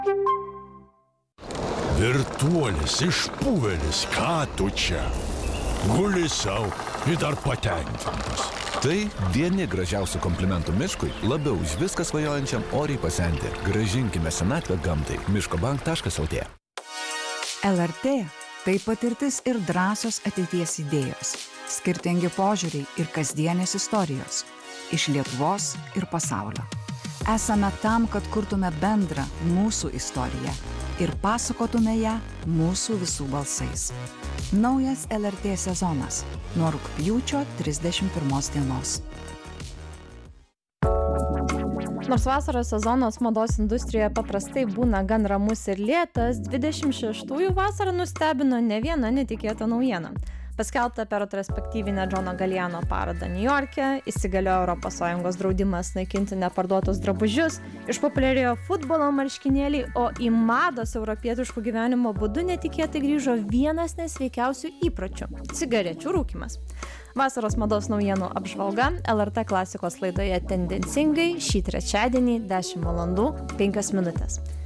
Virtuolis, išpūvelis, ką tu čia? Guli sau ir dar patenkintas. Tai vieni gražiausių komplimentų miškui, labiau už viską svajojančiam oriai pasenti. Grąžinkime senatvę gamtai. miškobank.lt. LRT – tai patirtis ir drąsios ateities idėjos. Skirtingi požiūriai ir kasdienės istorijos. Iš Lietuvos ir pasaulio. Esame tam, kad kurtume bendrą mūsų istoriją ir pasakotume ją mūsų visų balsais. Naujas LRT sezonas nuo rugpjūčio 31 dienos. Nors vasaros sezonas mados industrijoje paprastai būna gan ramus ir lėtas, 26-ųjų vasarą nustebino ne viena netikėta naujiena. Paskelbta per retrospektyvinę Džono Galijano parodą Niujorke, įsigaliojo ES draudimas naikinti neparduotus drabužius, išpopuliarėjo futbolo marškinėliai, o į mados europietiškų gyvenimo būdu netikėtai grįžo vienas nesveikiausių įpročių – cigarečių rūkymas. Vasaros mados naujienų apžvalga LRT klasikos laidoje Tendencingai šį trečiadienį 10 valandų 5 minutės.